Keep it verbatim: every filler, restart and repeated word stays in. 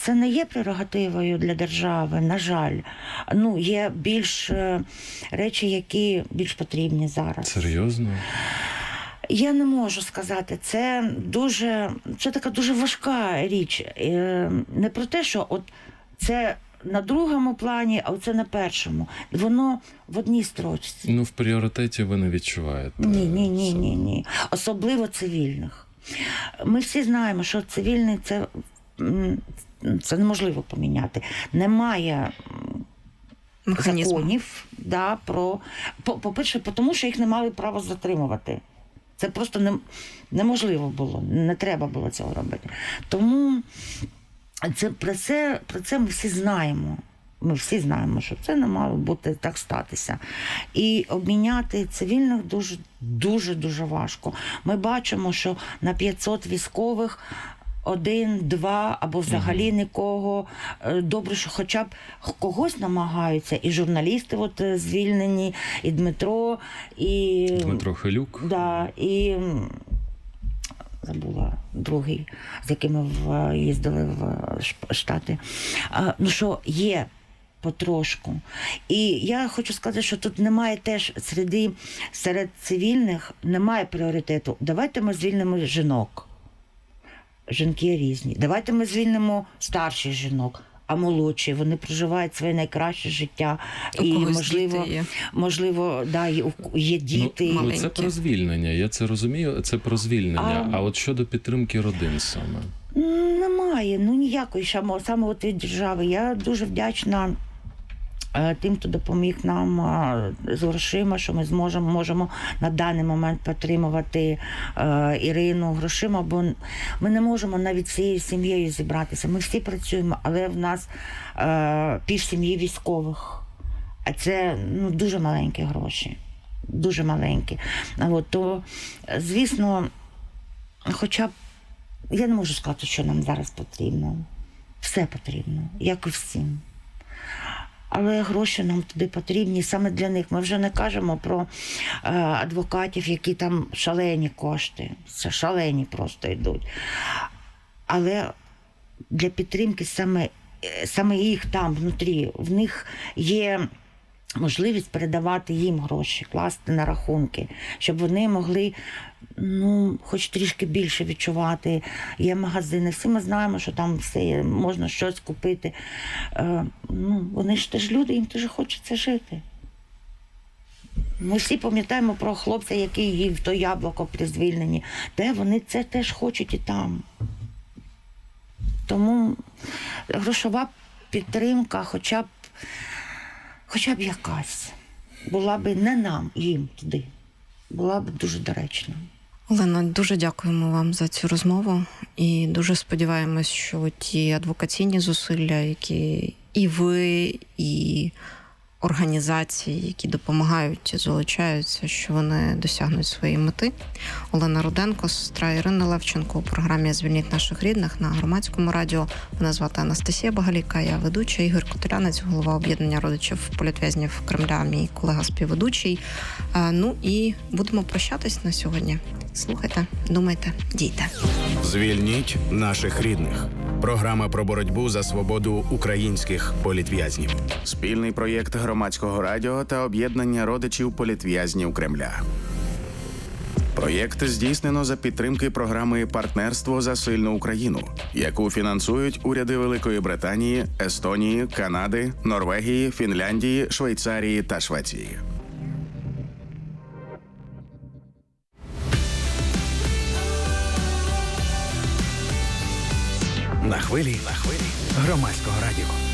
це не є прерогативою для держави, на жаль. Ну, є більш речі, які більш потрібні зараз. Серйозно? Я не можу сказати. Це дуже, це така дуже важка річ. Не про те, що от це на другому плані, а це на першому. Воно в одній строчці. Ну, в пріоритеті ви не відчуваєте. Ні, ні, ні, ні, ні. Особливо цивільних. Ми всі знаємо, що цивільний це, це неможливо поміняти. Немає механізму. Законів, да, про... По-перше, тому що їх не мали права затримувати. Це просто не, неможливо було, не треба було цього робити. Тому це, про, це, про це ми всі знаємо. Ми всі знаємо, що це не мало бути так статися. І обміняти цивільних дуже, дуже, дуже важко. Ми бачимо, що на п'ятсот військових один, два або взагалі нікого. Добре, що хоча б когось намагаються. І журналісти от звільнені, і Дмитро, і... Дмитро Хилюк. Да, і... Забула другий, з яким ми їздили в Штати. Ну що, є потрошку. І я хочу сказати, що тут немає теж серед, серед цивільних, немає пріоритету. Давайте ми звільнимо жінок. Жінки різні. Давайте ми звільнимо старших жінок, а молодші, вони проживають своє найкраще життя. У і, когось можливо, діти є. Можливо, да, є діти. Ну, це про звільнення, я це розумію, це про звільнення. А, а от щодо підтримки родин саме? Немає, ну ніякої саме от від держави. Я дуже вдячна тим, хто допоміг нам з грошима, що ми зможемо можемо на даний момент підтримувати е, Ірину грошима, бо ми не можемо навіть всією сім'єю зібратися. Ми всі працюємо, але в нас е, пів сім'ї військових. А це ну, дуже маленькі гроші. Дуже маленькі. А от, то, звісно, хоча б я не можу сказати, що нам зараз потрібно. Все потрібно, як і всім. Але гроші нам туди потрібні саме для них. Ми вже не кажемо про е, адвокатів, які там шалені кошти. Це шалені просто йдуть. Але для підтримки саме, саме їх там, внутрі, в них є можливість передавати їм гроші, класти на рахунки, щоб вони могли, ну, хоч трішки більше відчувати. Є магазини, всі ми знаємо, що там все є, можна щось купити. Е, ну, вони ж теж люди, їм теж хочеться жити. Ми всі пам'ятаємо про хлопця, який їв то яблуко при звільненні. Де вони це теж хочуть і там. Тому грошова підтримка, хоча б Хоча б якась, була б не нам, їм туди, була б дуже доречна. Олена, дуже дякуємо вам за цю розмову і дуже сподіваємось, що ті адвокаційні зусилля, які і ви, і організації, які допомагають, залучаються, що вони досягнуть своєї мети. Олена Руденко, сестра Ірини Левченко у програмі «Звільніть наших рідних» на Громадському радіо. Мене звати Анастасія Багаліка, я ведуча, Ігор Котелянець, голова об'єднання родичів політв'язнів Кремля, мій колега-співведучий. Ну і будемо прощатись на сьогодні. Слухайте, думайте, дійте. «Звільніть наших рідних». Програма про боротьбу за свободу українських політв'язнів. Спільний проєкт Громадського радіо та об'єднання родичів політв'язнів Кремля. Проєкт здійснено за підтримки програми «Партнерство за сильну Україну», яку фінансують уряди Великої Британії, Естонії, Канади, Норвегії, Фінляндії, Швейцарії та Швеції. На хвилі, на хвилі Громадського радіо.